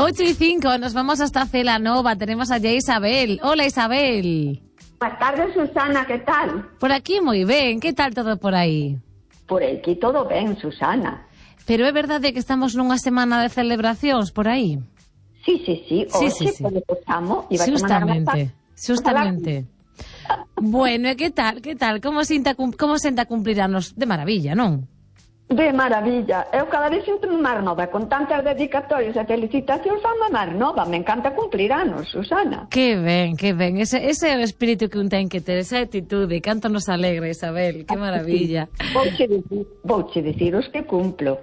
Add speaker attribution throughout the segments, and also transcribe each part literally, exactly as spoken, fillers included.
Speaker 1: ocho y cinco, nos vamos hasta Celanova. Tenemos allá a Isabel. Hola, Isabel.
Speaker 2: Buenas tardes, Susana, ¿qué tal?
Speaker 1: Por aquí moi ben, que tal todo por aí?
Speaker 2: Por aquí todo ben, Susana.
Speaker 1: Pero é verdade que estamos nunha semana de celebracións por aí?
Speaker 2: Sí, sí, sí,
Speaker 1: sí,
Speaker 2: hoxe
Speaker 1: sí, sí.
Speaker 2: estamos e
Speaker 1: Justamente, justamente. Bueno, e que tal, que tal? Como senta, como senta cumplir anos? De maravilla, non?
Speaker 2: De maravilla. Eu cada vez sinto máis nova, con tantas dedicatorias e felicitacións a máis nova. Me encanta cumplir anos, Susana.
Speaker 1: Que ben, que ben. Ese, ese é o espírito que un ten que ter, esa actitude. Canto nos alegra, Isabel. Que maravilla.
Speaker 2: Vouche dicir, vouche dicir os que cumplo.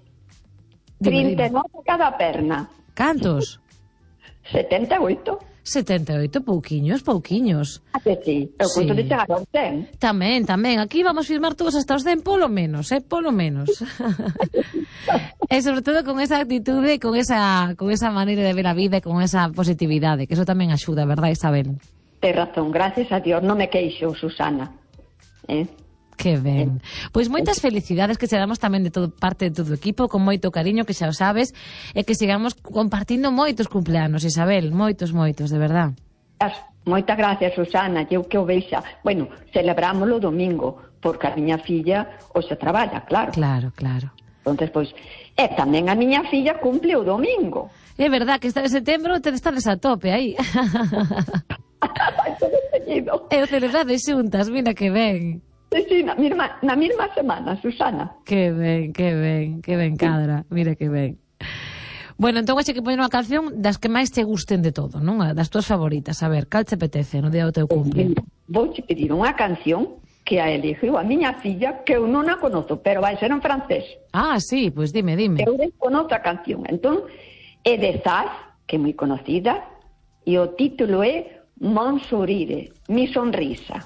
Speaker 1: Dime,
Speaker 2: trinta e nove cada perna.
Speaker 1: Cantos?
Speaker 2: setenta e oito.
Speaker 1: setenta e oito, pouquiños, pouquiños.
Speaker 2: A que sí, eu
Speaker 1: Sí.
Speaker 2: conto de chegar aos cen.
Speaker 1: Tamén, tamén. Aquí vamos firmar todos hasta os cen, polo menos, eh? Polo menos. E sobre todo con esa actitude, con esa, con esa maneira de ver a vida e con esa positividade, que eso tamén axuda, verdad, Isabel?
Speaker 2: Tes razón, gracias a Dios, non me queixo, Susana. Eh?
Speaker 1: Que ben. Pois moitas felicidades que se damos tamén de todo parte de todo o equipo, con moito cariño, que xa o sabes, e que sigamos compartindo moitos cumpleanos, Isabel, moitos, moitos, de verdad.
Speaker 2: Moitas gracias, Susana, eu que o veixa. Bueno, celebrámoslo domingo, porque a miña filla hoxe traballa, claro.
Speaker 1: Claro, claro.
Speaker 2: Entonces, pois, e tamén a miña filla cumple o domingo.
Speaker 1: É verdad que está de setembro, te estades a tope aí.
Speaker 2: Vai todo seguido.
Speaker 1: E o celebrades xuntas, mira que ben.
Speaker 2: Sí, sí, na mesma, na mesma semana, Susana.
Speaker 1: Que ben, que ben, que ben cadra, mira que ben. Bueno, entón hoxe que poñer unha canción das que máis te gusten de todo, non? Das túas favoritas. A ver, cal te apetece no día do teu cumple?
Speaker 2: Vou te pedir unha canción que a eligiu a miña filla, que eu non a conozo, pero vai ser en francés.
Speaker 1: Ah, sí, pois pues dime, dime.
Speaker 2: Eu desconozo a canción. Entón, é de Zaz, que é moi conocida, e o título é Mon sourire, mi sonrisa.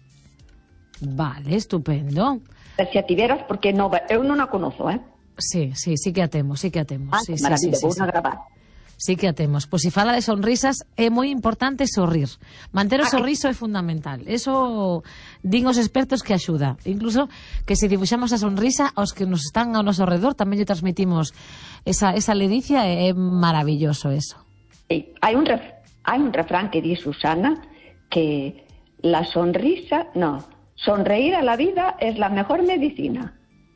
Speaker 1: Vale, estupendo.
Speaker 2: Se a tiveras, porque non, eu non a conozo, eh?
Speaker 1: Sí, sí, sí que a temos, sí que a temos.
Speaker 2: Ah,
Speaker 1: sí,
Speaker 2: maravilla,
Speaker 1: sí, sí,
Speaker 2: vou
Speaker 1: sí,
Speaker 2: a
Speaker 1: sí.
Speaker 2: gravar.
Speaker 1: Sí que a temos. Pois se fala de sonrisas, é moi importante sorrir. Manter o
Speaker 2: Ah,
Speaker 1: sorriso é fundamental. Eso din os expertos que axuda. Incluso que se dibuixamos a sonrisa aos que nos están ao noso redor, tamén lle transmitimos esa, esa ledicia, é maravilloso eso.
Speaker 2: Sí, hai un, ref, hai un refrán que di Susana que la sonrisa, no, sonreír a la vida es la mejor medicina.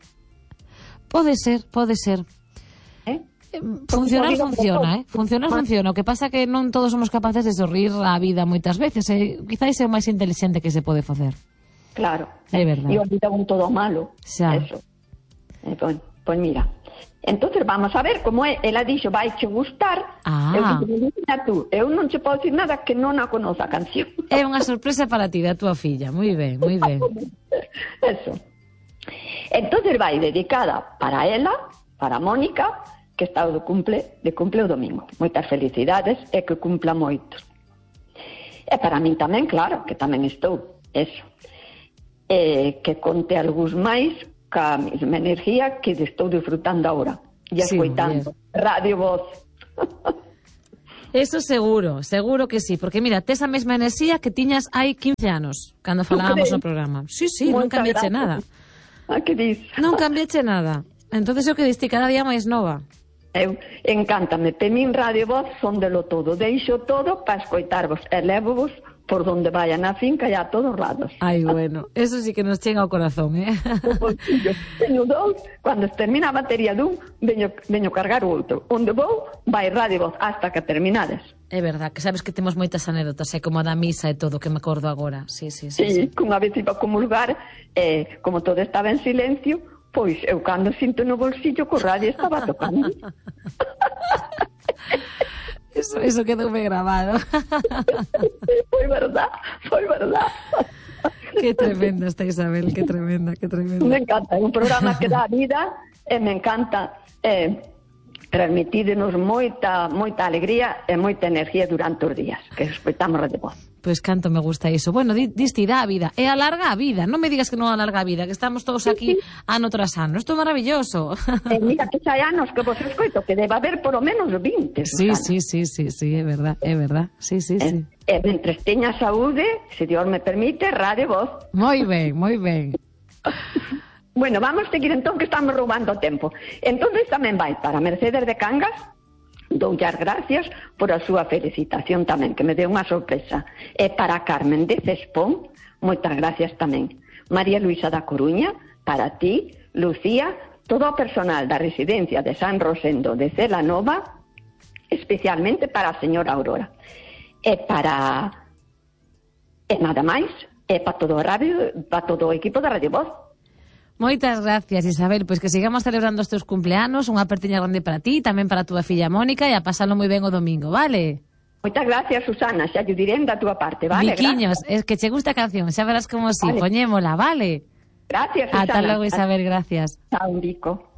Speaker 1: Pode ser, pode ser.
Speaker 2: ¿Eh?
Speaker 1: Funcionar funciona, eh? Funcionar funciona. O que pasa que non todos somos capaces de sorrir a vida moitas veces. Eh? Quizás é o máis inteligente que se pode facer.
Speaker 2: Claro.
Speaker 1: É verdade.
Speaker 2: E olvida un todo malo.
Speaker 1: Xa.
Speaker 2: Eso. Eh, pues, pues mira. Entonces vamos a ver como é. Ela dixo, vai che gustar.
Speaker 1: Ah.
Speaker 2: Eu dixo, mira tú, eu non che podo dicir nada que non a conoza a canción.
Speaker 1: É unha sorpresa para ti, da túa filla. Moi ben, moi ben.
Speaker 2: Eso. Entonces vai dedicada para ela, para Mónica, que está de cumple, de cumple o domingo. Moitas felicidades e que cumpla moito. E para min tamén, claro, que tamén estou. Eso. E que conte algúns máis ca mesma energía que estou disfrutando agora. E
Speaker 1: Sí,
Speaker 2: escoitando Radio Voz.
Speaker 1: Eso seguro, seguro que sí. Porque mira, tes a mesma enerxía que tiñas hai quince anos, cando falábamos no programa. Sí, sí, non
Speaker 2: Moitas
Speaker 1: cambiache
Speaker 2: gracias.
Speaker 1: nada.
Speaker 2: Ah, que dis?
Speaker 1: Non cambiache nada. Entonces o que diste cada día máis nova.
Speaker 2: Eu, encántame, pe min Radio Voz son de lo todo. Deixo todo para escoitarvos e lévovos por donde vaya na finca e a todos lados.
Speaker 1: Ai, bueno, eso sí que nos chega ao corazón, eh?
Speaker 2: Yo teño dous, cando termina a batería dun, veño, veño cargar o outro. Onde vou, vai Radio Voz hasta que terminades.
Speaker 1: É verdad, que sabes que temos moitas anécdotas, é como a da misa e todo, que me acordo agora. Sí, sí, sí.
Speaker 2: Sí,
Speaker 1: sí.
Speaker 2: cunha vez iba a comulgar, e como todo estaba en silencio, pois eu cando sinto no bolsillo co radio estaba tocando.
Speaker 1: Eso, eso quedoume grabado.
Speaker 2: Foi verdad, foi verdad.
Speaker 1: Qué tremenda está Isabel, qué tremenda, qué tremenda.
Speaker 2: Me encanta, é un programa que dá vida e me encanta eh, transmitirnos moita moita alegría e moita energía durante os días que escoitamos Radio Voz.
Speaker 1: Pois pues canto me gusta iso. Bueno, di, diste dá a vida, e alarga a vida. Non me digas que non alarga a vida, que estamos todos aquí ano tras ano. Isto é maravilloso.
Speaker 2: E mira que xa hai anos que vos escoito, que debe haber por lo menos vinte.
Speaker 1: Sí, sí, sí, sí, sí, é verdad, é verdad. Sí, sí, sí.
Speaker 2: E, e mentre teña saúde, se Dios me permite, Radio Voz.
Speaker 1: Moi ben, moi ben.
Speaker 2: Bueno, vamos seguir entón, que estamos roubando tempo. Entonces tamén vai para Mercedes de Cangas, Doulle as gracias por a súa felicitación tamén, que me deu unha sorpresa. E para Carmen de Cespón, moitas gracias tamén. María Luisa da Coruña, para ti, Lucía, todo o personal da residencia de San Rosendo de Celanova, especialmente para a señora Aurora. E para... E nada máis, e para todo o radio, para todo o equipo da Radio Voz.
Speaker 1: Moitas gracias, Isabel, pois que sigamos celebrando os teus cumpleanos, unha apertiña grande para ti, tamén para a túa filla Mónica, e a pasalo moi ben o domingo, vale?
Speaker 2: Moitas gracias, Susana, xa lle diré da túa parte, vale?
Speaker 1: Biquiños,
Speaker 2: gracias.
Speaker 1: Es que che gusta a canción, xa verás como si, sí,
Speaker 2: vale.
Speaker 1: Poñémola, vale?
Speaker 2: Gracias, Susana.
Speaker 1: Ata logo, Isabel, gracias.
Speaker 2: Chao, Vico.